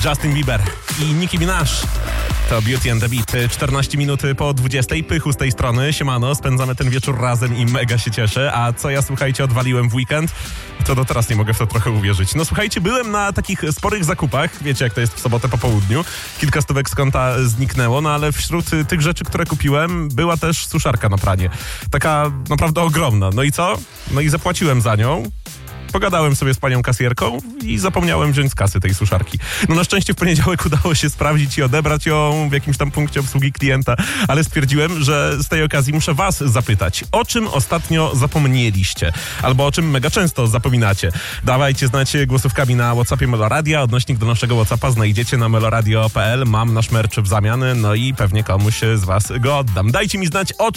Justin Bieber i Nicki Minaj. To Beauty and the Beat. 14 minut po 20. Pychu z tej strony. Siemano, spędzamy ten wieczór razem i mega się cieszę. A co ja, słuchajcie, odwaliłem w weekend? To do teraz nie mogę w to trochę uwierzyć. No słuchajcie, byłem na takich sporych zakupach. Wiecie, jak to jest w sobotę po południu. Kilka stówek z konta zniknęło, no ale wśród tych rzeczy, które kupiłem, była też suszarka na pranie. Taka naprawdę ogromna. No i co? No i zapłaciłem za nią. Pogadałem sobie z panią kasjerką i zapomniałem wziąć z kasy tej suszarki. No na szczęście w poniedziałek udało się sprawdzić i odebrać ją w jakimś tam punkcie obsługi klienta, ale stwierdziłem, że z tej okazji muszę was zapytać, o czym ostatnio zapomnieliście? Albo o czym mega często zapominacie? Dawajcie znać głosówkami na WhatsAppie Meloradia. Odnośnik do naszego WhatsAppa znajdziecie na meloradio.pl. Mam nasz merch w zamian, no i pewnie komuś z was go oddam. Dajcie mi znać, o